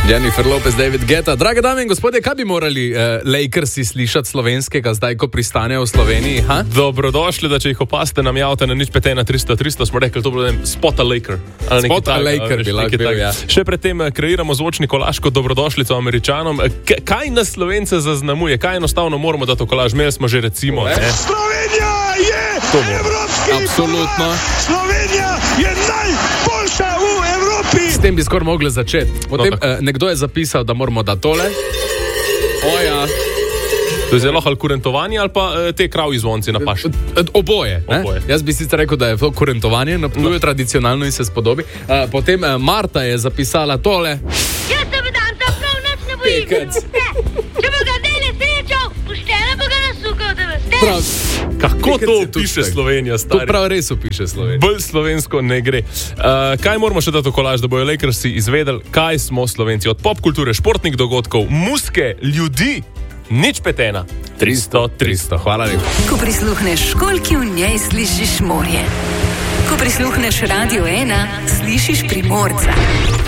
Jennifer Lopez, David Guetta. Drage dame in gospodje, kaj bi morali Lakersi slišati slovenskega zdaj, ko pristanejo v Sloveniji? Ha? Dobrodošli, da če jih opazite, nam javite na 051 smo rekli, to bilo Spot a Laker. Spot a Laker bi lahko bil, ja. Še predtem kreiramo zvočni kolaž kot dobrodošlico Američanom. Kaj nas Slovence zaznamuje? Kaj enostavno moramo dati v kolaž? Imeli smo že recimo... Slovenija je evropski Absolutno. Slovenija je najboljša v Evropi. S tem bi skoraj mogli začeti. Potem nekdo je zapisal, da moramo dati tole. Oja. To je zelo ali kurentovanje ali pa te kravji zvonci na paši. Oboje. Jaz bi sicer rekel, da je to kurentovanje, na Ptuju tradicionalno in se spodobi. Potem Marta je zapisala tole. Jaz se bi dan ta prav nič ne bojim. Če bo ga dele srečo, pošteno bo ga nasukal, da vas Prav. Kako to opiše Slovenija, To stari? prav res opiše Slovenija. Bolj slovensko ne gre. Kaj moramo še dati v kolaž, da bojo Lakersi izvedeli, kaj smo Slovenci? Od popkulture, športnih dogodkov, muske, ljudi, nič petena. 300. Hvala lepa. Ko prisluhneš školjki, v njej slišiš morje. Ko prisluhneš Radio 1, slišiš Primorca.